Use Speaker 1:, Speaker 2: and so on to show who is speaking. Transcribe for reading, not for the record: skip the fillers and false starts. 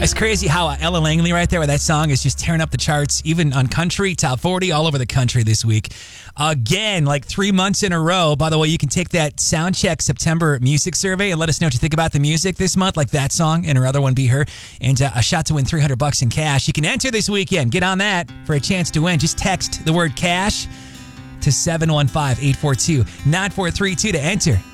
Speaker 1: It's crazy how Ella Langley right there with that song is just tearing up the charts, even on country, top 40, all over the country this week. Again, like 3 months in a row. By the way, you can take that Soundcheck September music survey and let us know what you think about the music this month, like that song and her other one, Be Her, and a shot to win $300 in cash. You can enter this weekend. Get on that for a chance to win. Just text the word cash to 715-842-9432 to enter.